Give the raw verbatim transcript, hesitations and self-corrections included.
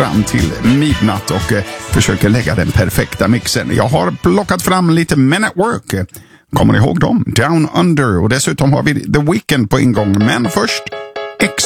fram till midnatt och eh, försöker lägga den perfekta mixen. Jag har plockat fram lite Men at Work. Kommer ni ihåg dem? Down Under. Och dessutom har vi The Weeknd på ingång. Men först